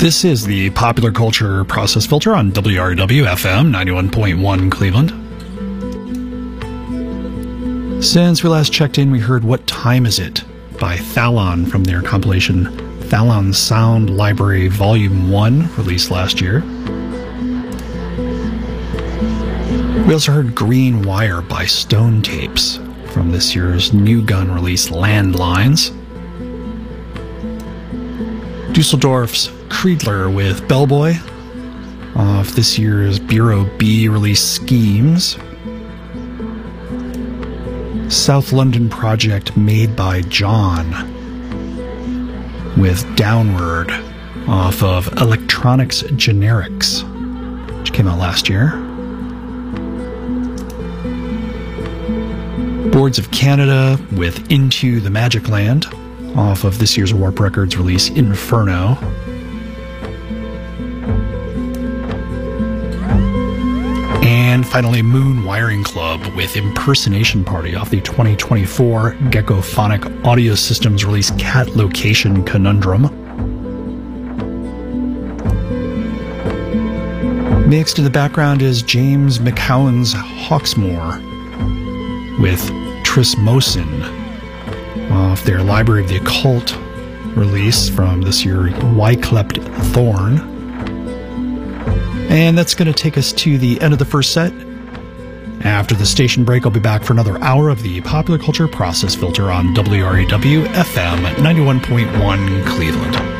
This is the Popular Culture Process Filter on WRW FM 91.1 Cleveland. Since we last checked in, we heard What Time Is It by Thalon from their compilation Thalon Sound Library Volume 1, released last year. We also heard Green Wire by Stone Tapes from this year's New Gun release Landlines. Dusseldorf's Creedler with Bellboy off this year's Bureau B release Schemes. South London Project Made by John with Downward off of Electronics Generics, which came out last year. Boards of Canada with Into the Magic Land off of this year's Warp Records release Inferno. And finally, Moon Wiring Club with Impersonation Party off the 2024 Geckophonic Audio Systems release Cat Location Conundrum. Mixed in the background is James McCowan's Hawksmoor with Trismosin off their Library of the Occult release from this year, Wyclept Thorn. And that's going to take us to the end of the first set. After the station break, I'll be back for another hour of the Popular Culture Process Filter on WREW FM 91.1 Cleveland.